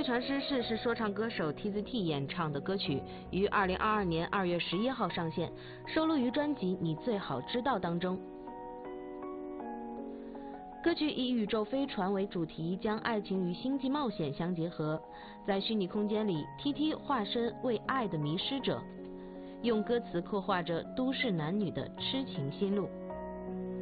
传诗世是说唱歌手 TZT 演唱的歌曲，于2022年2月11号上线，收录于专辑《你最好知道》当中。歌曲以宇宙飞船为主题，将爱情与星际冒险相结合。在虚拟空间里 ，TT 化身为爱的迷失者，用歌词刻画着都市男女的痴情心路。